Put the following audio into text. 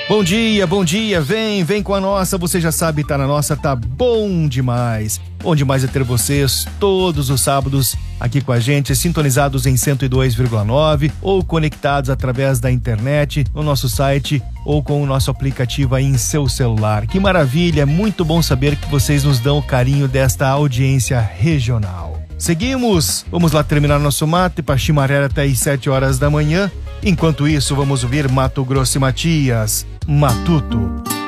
Bom dia, vem com a nossa, você já sabe, tá na nossa, tá bom demais. Bom demais é ter vocês todos os sábados aqui com a gente, sintonizados em 102,9 ou conectados através da internet, no nosso site ou com o nosso aplicativo aí em seu celular. Que maravilha, é muito bom saber que vocês nos dão o carinho desta audiência regional. Seguimos, vamos lá terminar nosso mate para chimarré até às 7 horas da manhã. Enquanto isso, vamos ouvir Mato Grosso e Matias, Matuto.